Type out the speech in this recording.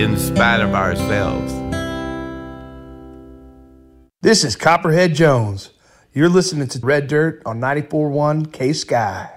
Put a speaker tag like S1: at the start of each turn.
S1: in spite of ourselves.
S2: This is Copperhead Jones. You're listening to Red Dirt on 94.1 K-Sky.